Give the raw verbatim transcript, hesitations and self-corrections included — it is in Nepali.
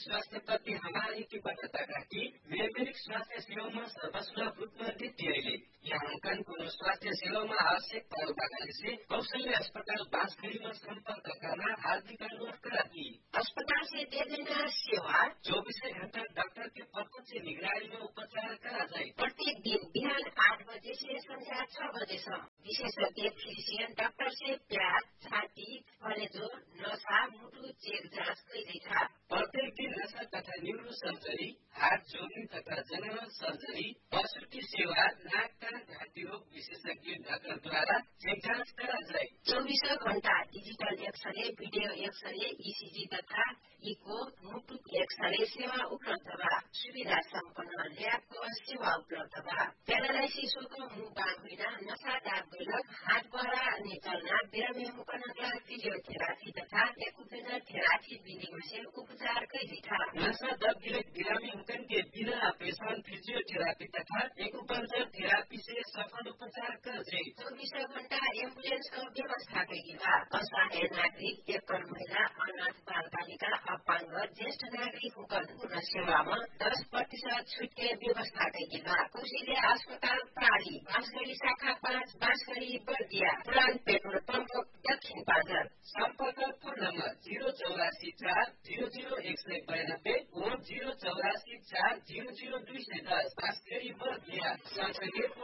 स्वास्थ्य प्रति हमारी की बताता कि मेमेरिक स्वास्थ्य सेवा में सर्वसुलभ रूप में देती है। यहाँ कन कोनो स्वास्थ्य सेवा में आवश्यक पड़ने से कौशल्य अस्पताल बांसगढ़ी में संपर्क करना हार्दिक अनुरोध कराती। अस्पताल से दे देना सेवा चौबीस घंटा डॉक्टर के प्रत्यक्ष निगरानी में उपचार करा जाए। प्रत्येक दिन बिहान आठ बजे से संध्या छह बजे विशेषज्ञ फिजिशियन डॉक्टर से प्यार, छाती, कलेजो, नशा, मुटु चेक जांच कैदी था। प्रत्येक दिन नशा तथा न्यूरो सर्जरी, हार्ट जोड़नी तथा जनरल सर्जरी, प्रसूति सेवा, नाक कान घाटी रोग विशेषज्ञ डॉक्टर द्वारा चेक जांच करा जाए। चौबीसों घंटा digital x-ray, video x-ray, ECG तथा इको, मुटु एक्सरे सेवा उपलब्ध बा। सुविधा सम्पन्न ल्याबको सेवा उपलब्ध बा। प्यारालाइसिस को मुंह बांग हुइना, नशा दाब गलक, हात बहरा निकलना, बिरामी मुकनका फिजियोथेरापी तथा एक्युपेंचर थेरापी विधि से उपचार कैदी था। नशा दब गिरक बिरामी मुकन के बिना ऑपरेशन फिजियोथेरापी तथा एक्युपेंचर थेरापी से सफल उपचार कर जाए। चौबीसों घंटा एम्बुलेंस का व्यवस्था कैदी बा। असहाय नागरिक, एकल महिला, अनाथ बाल बालिका, अपांग, ज्येष्ठ नागरिक मुकन पूर्ण सेवा में दस प्रतिशत छूट के व्यवस्था कैदी बा। कौशल्य अस्पताल प्राणी बांसगढ़ी शाखा पाँच बांसगढ़ी बर्दिया पुरान पेट्रोल पंप दक्षिण पाँचर। संपर्क फोन नंबर जीरो चौरासी चार जीरो जीरो एक सौ बयानब्बे और जीरो चौरासी चार जीरो जीरो दो सौ दस बांसगढ़ी बर्दिया।